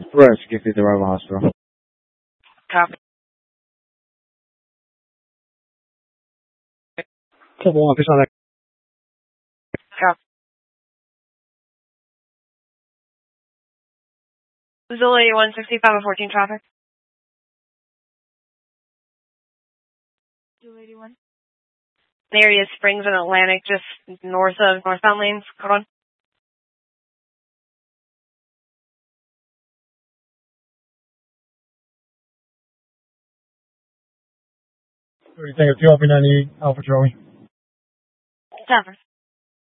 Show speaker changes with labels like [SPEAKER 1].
[SPEAKER 1] First, give me the Rover Hospital.
[SPEAKER 2] Copy.
[SPEAKER 1] Civil office on that.
[SPEAKER 2] Copy. Zilla 165 and 14 traffic. 281. The area is Springs and Atlantic, just north of northbound lanes. Hold on.
[SPEAKER 1] What do you think of 290 Alpha Charlie?
[SPEAKER 2] Stafford.